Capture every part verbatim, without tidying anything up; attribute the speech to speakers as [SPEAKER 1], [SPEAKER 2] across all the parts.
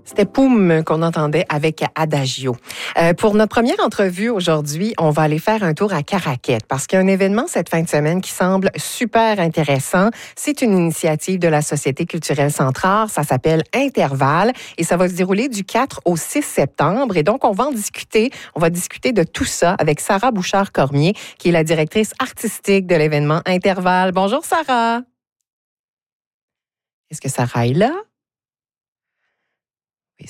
[SPEAKER 1] C'était Poum qu'on entendait avec Adagio. Euh, pour notre première entrevue aujourd'hui, on va aller faire un tour à Caraquet parce qu'il y a un événement cette fin de semaine qui semble super intéressant. C'est une initiative de la Société culturelle Centrare. Ça s'appelle Intervalle et ça va se dérouler du quatre au six septembre. Et donc, on va en discuter. On va discuter de tout ça avec Sarah Bouchard-Cormier, qui est la directrice artistique de l'événement Intervalle. Bonjour, Sarah. Est-ce que Sarah est là? Oui.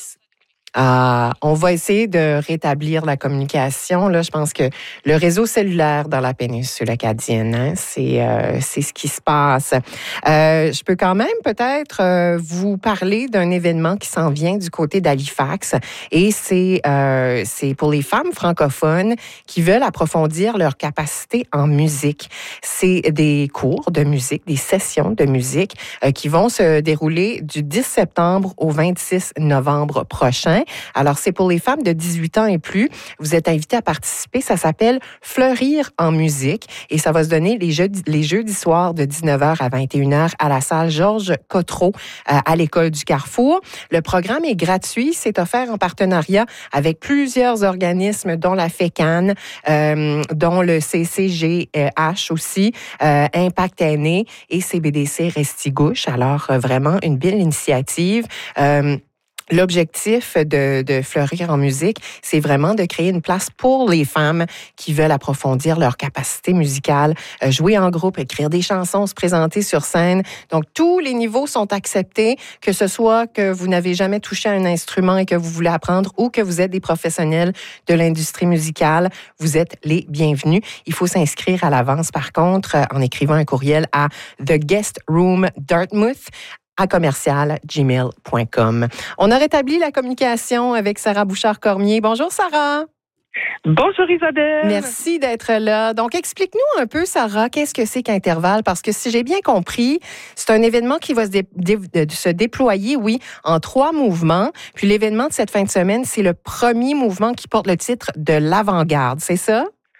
[SPEAKER 1] Ah, on va essayer de rétablir la communication. Là, je pense que le réseau cellulaire dans la péninsule acadienne, hein, c'est euh, c'est ce qui se passe. Euh, je peux quand même peut-être euh, vous parler d'un événement qui s'en vient du côté d'Halifax et c'est euh, c'est pour les femmes francophones qui veulent approfondir leur capacité en musique. C'est des cours de musique, des sessions de musique euh, qui vont se dérouler du dix septembre au vingt-six novembre prochain. Alors, c'est pour les femmes de dix-huit ans et plus. Vous êtes invités à participer. Ça s'appelle Fleurir en musique et ça va se donner les jeudis, les jeudis soirs de dix-neuf heures à vingt et une heures à la salle Georges Cotreau euh, à l'École du Carrefour. Le programme est gratuit. C'est offert en partenariat avec plusieurs organismes, dont la FECAN, euh, dont le C C G H aussi, euh, Impact Aîné et C B D C Restigouche. Alors, euh, vraiment une belle initiative. Euh, L'objectif de, de Fleurir en musique, c'est vraiment de créer une place pour les femmes qui veulent approfondir leur capacité musicale, euh, jouer en groupe, écrire des chansons, se présenter sur scène. Donc, tous les niveaux sont acceptés, que ce soit que vous n'avez jamais touché à un instrument et que vous voulez apprendre ou que vous êtes des professionnels de l'industrie musicale. Vous êtes les bienvenus. Il faut s'inscrire à l'avance, par contre, en écrivant un courriel à The Guest Room Dartmouth à commercial gmail point com. On a rétabli la communication avec Sarah Bouchard-Cormier. Bonjour, Sarah.
[SPEAKER 2] Bonjour, Isabelle.
[SPEAKER 1] Merci d'être là. Donc, explique-nous un peu, Sarah, qu'est-ce que c'est qu'Intervalle? Parce que si j'ai bien compris, c'est un événement qui va se, dé- dé- se déployer, oui, en trois mouvements. Puis l'événement de cette fin de semaine, c'est le premier mouvement qui porte le titre de l'avant-garde. C'est ça?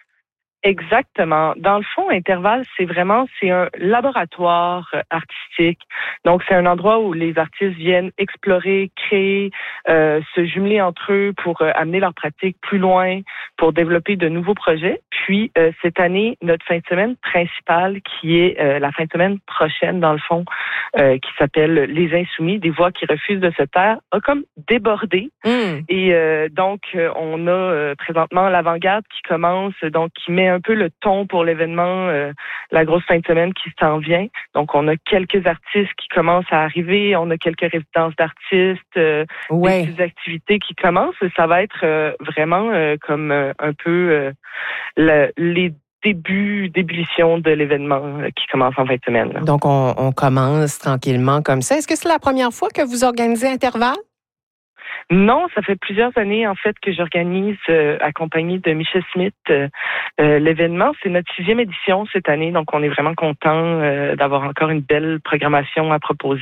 [SPEAKER 2] Exactement. Dans le fond, Intervalle, c'est vraiment, c'est un laboratoire artistique. Donc, c'est un endroit où les artistes viennent explorer, créer, euh, se jumeler entre eux pour euh, amener leur pratique plus loin, pour développer de nouveaux projets. Puis, euh, cette année, notre fin de semaine principale, qui est euh, la fin de semaine prochaine, dans le fond, euh, qui s'appelle Les Insoumis, des voix qui refusent de se taire, a comme débordé. Mm. Et euh, donc, euh, on a euh, présentement l'avant-garde qui commence, donc qui met un peu le ton pour l'événement, euh, la grosse fin de semaine qui s'en vient. Donc, on a quelques artistes qui commencent à arriver, on a quelques résidences d'artistes, euh, ouais. des petites activités qui commencent. Ça va être euh, vraiment euh, comme euh, un peu euh, le, les début d'ébullition de l'événement qui commence en fin de semaine. Là.
[SPEAKER 1] Donc, on, on commence tranquillement comme ça. Est-ce que c'est la première fois que vous organisez Intervalle?
[SPEAKER 2] Non, ça fait plusieurs années, en fait, que j'organise, euh, accompagnée de Michel Smith, euh, euh, l'événement. C'est notre sixième édition cette année, donc on est vraiment content euh, d'avoir encore une belle programmation à proposer.